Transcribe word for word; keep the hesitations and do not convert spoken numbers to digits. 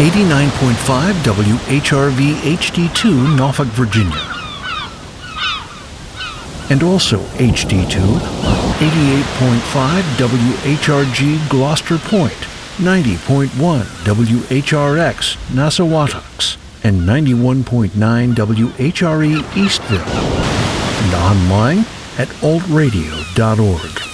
eighty-nine point five W H R V H D two, Norfolk, Virginia. And also H D two on eighty-eight point five W H R G, Gloucester Point, ninety point one W H R X, Nassawatucks, and ninety-one point nine W H R E, Eastville. And online at alt radio dot org.